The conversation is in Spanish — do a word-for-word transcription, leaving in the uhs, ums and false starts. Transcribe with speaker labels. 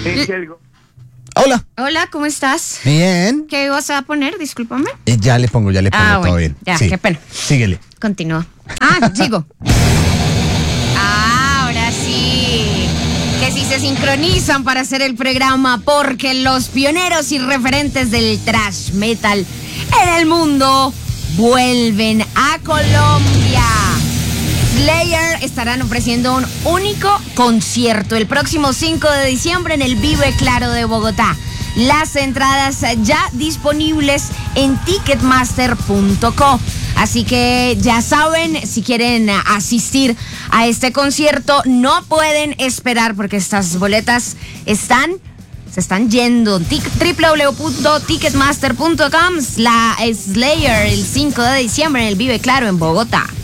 Speaker 1: Hola.
Speaker 2: Hola, ¿cómo estás?
Speaker 1: Bien.
Speaker 2: ¿Qué vas a poner? Discúlpame.
Speaker 1: Eh, ya le pongo, ya le pongo
Speaker 2: Ah,
Speaker 1: todo
Speaker 2: bueno,
Speaker 1: bien.
Speaker 2: ya,
Speaker 1: Sí.
Speaker 2: qué pena.
Speaker 1: Síguele.
Speaker 2: Continúa. Ah, sigo. Ah, ahora sí. Que si se sincronizan para hacer el programa, porque los pioneros y referentes del thrash metal en el mundo vuelven a Colombia. Slayer estarán ofreciendo un único concierto el próximo cinco de diciembre en el Vive Claro de Bogotá. Las entradas ya disponibles en ticketmaster punto co. Así que ya saben, si quieren asistir a este concierto, no pueden esperar porque estas boletas están, se están yendo. doble u doble u doble u punto ticketmaster punto com. La Slayer el cinco de diciembre en el Vive Claro en Bogotá.